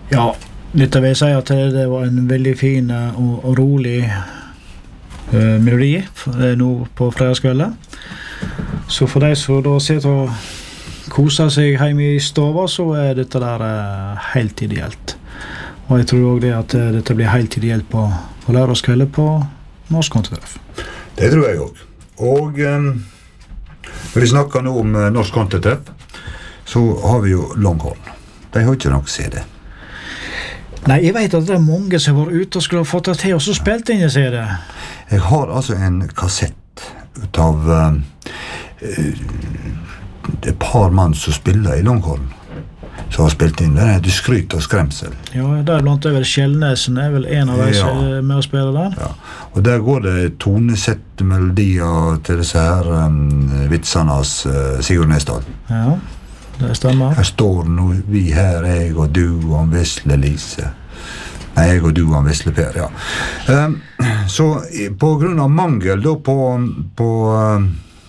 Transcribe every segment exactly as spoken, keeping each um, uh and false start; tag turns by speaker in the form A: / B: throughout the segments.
A: Ja, dette vil jeg si at det var en veldig fin og, og rolig uh, melodi nå på fredagskvelden. Så for de som da sitter og koser seg hjemme i stova, så er dette der uh, helt ideelt. Og jeg tror også det at uh, dette blir helt ideelt på, på lørdagskvelden på Norsk Countertreff.
B: Det tror jeg også. Og um, når vi snakker nå om uh, Norsk Countertreff, så har vi jo Longhorn. De har ikke noe å se det.
A: Nei, jeg vet at det er mange som har vært ute og skulle ha fått det til, og så spilte inn, jeg ser det.
B: Jeg har altså en kassett ut av uh, et par mann som spiller i Longhorn, som har spilt inn. Det er Du skryt og skremsel.
A: Ja, der blant over Skjellnesen er vel en av de som ja. er med å spille der.
B: Ja, og der går det tonesette melodier til disse her um, vitsene av uh, Sigurd Nesdal.
A: Ja. Det stemmer.
B: Her står nå vi her, jeg og du og Vesle Lise. Nei, jeg og du og Vesle Per, ja. Um, så på grunn av mangel da på, på uh,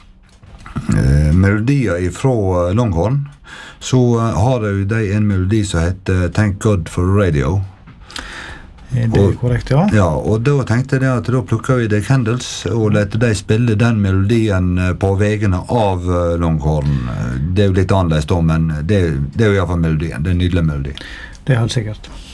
B: melodier fra Longhorn, så uh, har de en melodi som heter Thank God for Radio.
A: Det er og, korrekt, ja.
B: Ja, og da tenkte jeg at da plukker vi The Candles og lette de spille den melodien på vegene av Longhorn. Det er jo litt annerledes da, men det, det er jo i hvert fall melodien. Det er en nydelig melodi.
A: Det er helt sikkert.